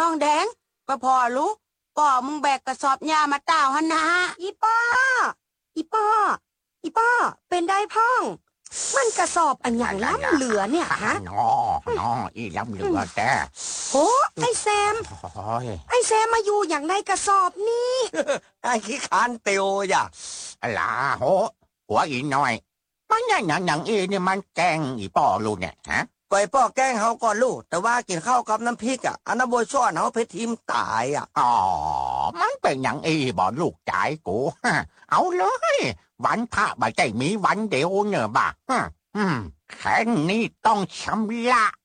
น้องแดงก็พอรู้ป่อมึงแบกกระสอบหญ้ามาต้าวหั่นนะอีป้อเป็นได้พ่องมันกระสอบอันอย่างล้ำเหลือเนี่ยฮะน้ออีล้ำเหลือแต่โหไอ้แซมมาอยู่อย่างในกระสอบนี่ไอ้ขี้คานเตียวอย่าลาโหหัวอีน้อยมันอย่างอีนี่มันแกงอีป่อลูกเนี่ยฮะก่อยป้อแกล้งเฮาก่อนลูกแต่ว่ากินข้าวกับน้ำพริกอ่ะอันนั้นบ่ซ้อนเฮาเพชรทีมตายอ่ะอ๋อมันเป็นอย่างอีบ่ลูกจ่ายกูเอาเลยวันพระบ่ใจมีวันเดียวเนอะบ่ะแค่นี้ต้องชำระ